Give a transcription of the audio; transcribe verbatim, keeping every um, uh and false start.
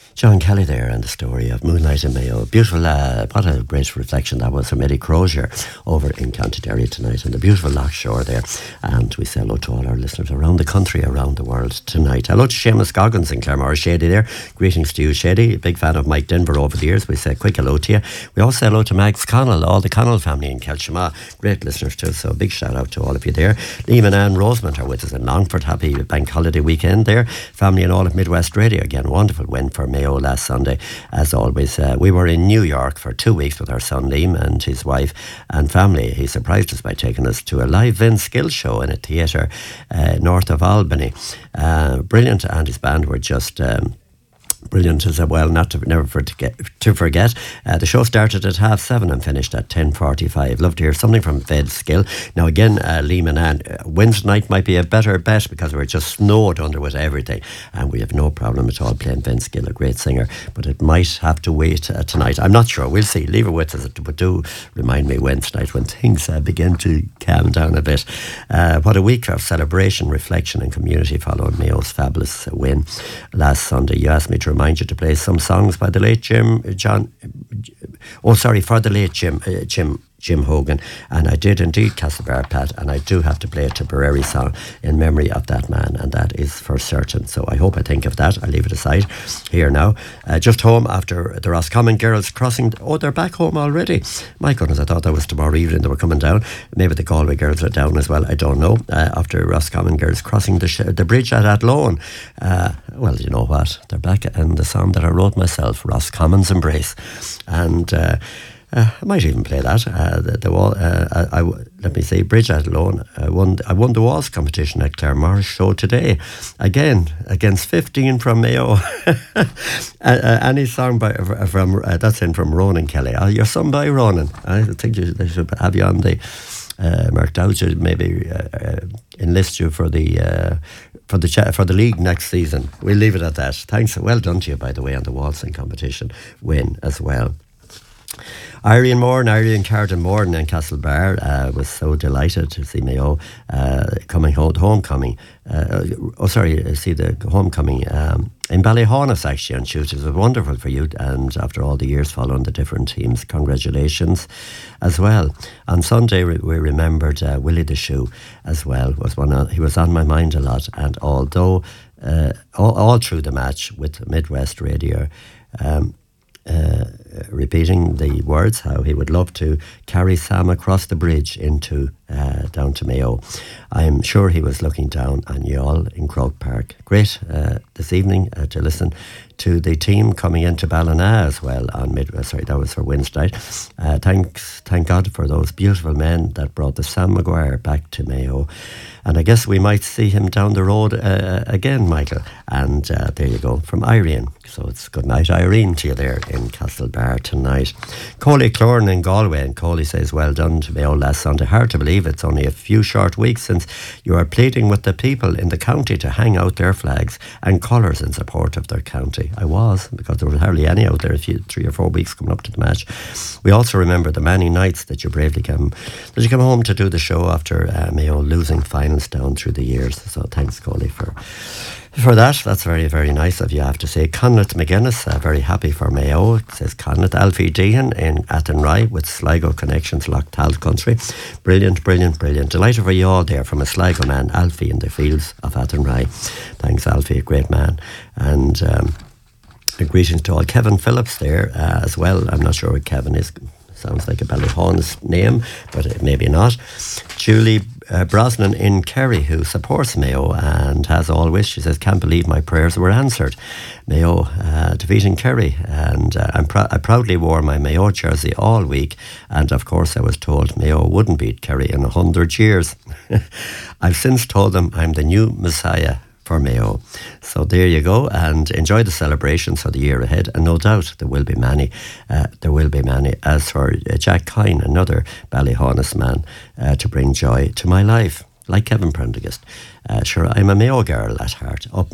John Kelly there and the story of Moonlight in Mayo. Beautiful, uh, what a great reflection that was from Eddie Crozier over in County Derry tonight, and the beautiful Loch Shore there. And we say hello to all our listeners around the country, around the world tonight. Hello to Seamus Goggins in Claremore. Shady there. Greetings to you, Shady. Big fan of Mike Denver over the years. We say a quick hello to you. We also say hello to Max Connell, all the Connell family in Kelshima. Great listeners too, so a big shout out to all of you there. Liam and Anne Rosemont are with us in Longford. Happy bank holiday weekend there. Family and all of Midwest Radio. Again, wonderful win for Mayo last Sunday. As always, uh, we were in New York for two weeks with our son Liam and his wife and family. He surprised us by taking us to a live Vince Gill show in a theatre uh, north of Albany. Uh, brilliant, and his band were just... Um, brilliant as well, not to never for to, get, to forget. Uh, the show started at half seven and finished at ten forty-five. Love to hear something from Vince Gill. Now again, uh, Liam and Anne, uh, Wednesday night might be a better bet because we're just snowed under with everything, and we have no problem at all playing Vince Gill, a great singer. But it might have to wait uh, tonight. I'm not sure. We'll see. Leave it with us. But do remind me Wednesday night when things uh, begin to calm down a bit. Uh, what a week of celebration, reflection, and community following Mayo's fabulous win last Sunday. You asked me to remind you to play some songs by the late Jim John oh sorry for the late Jim uh, Jim Jim Hogan, and I did indeed, Castlebar Pat, and I do have to play a Tipperary song in memory of that man, and that is for certain. So I hope I think of that. I'll leave it aside here now. Uh, just home after the Roscommon girls crossing. Oh, they're back home already. My goodness, I thought that was tomorrow evening they were coming down. Maybe the Galway girls are down as well. I don't know. Uh, after Roscommon girls crossing the sh- the bridge at Athlone. Uh, well, you know what? They're back, and the song that I wrote myself, Roscommon's Embrace, and. Uh, Uh, I might even play that. Uh, the, the wall. Uh, I, I let me say, Bridge Athlone. I won. I won the waltz competition at Claremore show today, again against fifteen from Mayo. uh, uh, any song by from uh, that's in from Ronan Kelly. Uh, your son by Ronan. I think you, they should have you on the uh, marked out. Should maybe uh, uh, enlist you for the. Uh, For the cha- for the league next season. We'll leave it at that. Thanks. Well done to you, by the way, on the waltzing competition win as well. Irene Moore and Irene Carden Moore and Castlebar uh, was so delighted to see Mayo uh, coming home, homecoming. Uh, oh, sorry, see the homecoming um, in Ballyhaunis actually on Tuesday. It was wonderful for you, and after all the years following the different teams, congratulations as well. On Sunday we remembered uh, Willie the Shoe as well. Was one of, he was on my mind a lot, and although uh, all, all through the match with Midwest Radio. Um, Uh, repeating the words, how he would love to carry Sam across the bridge into uh, down to Mayo. I'm sure he was looking down on you all in Croke Park. Great uh, this evening uh, to listen to the team coming into Ballina as well on mid. Uh, sorry, that was for Wednesday night. Uh, thanks, thank God for those beautiful men that brought the Sam Maguire back to Mayo. And I guess we might see him down the road uh, again, Michael. And uh, there you go, from Irene. So it's good night, Irene, to you there in Castlebar tonight. Coley Cloran in Galway, and Coley says, well done to Mayo last Sunday. Hard to believe it's only a few short weeks since you are pleading with the people in the county to hang out their flags and colours in support of their county. I was, because there was hardly any out there a few, three or four weeks coming up to the match. We also remember the many nights that you bravely came, that you came home to do the show after uh, Mayo losing finals down through the years. So thanks, Coley, for for that. That's very, very nice of you, I have to say. Conleth McGuinness, uh, very happy for Mayo. It says Conleth. Alfie Deehan in Athenry with Sligo connections, Lochtal country. Brilliant, brilliant, brilliant. Delighted for you all there from a Sligo man, Alfie in the fields of Athenry. Thanks, Alfie, a great man. And um, greetings to all. Kevin Phillips there uh, as well. I'm not sure what Kevin is. Sounds like a Ballyhaunis name, but maybe not. Julie uh, Brosnan in Kerry, who supports Mayo and has always, she says, can't believe my prayers were answered. Mayo uh, defeating Kerry, and uh, I'm pr- I proudly wore my Mayo jersey all week, and of course I was told Mayo wouldn't beat Kerry in a hundred years. I've since told them I'm the new Messiah for Mayo. So there you go, and enjoy the celebrations for the year ahead, and no doubt there will be many uh, there will be many. As for uh, Jack Kine, another Ballyhaunis man, uh, to bring joy to my life, like Kevin Prendergast. Uh, sure, I'm a Mayo girl at heart. Up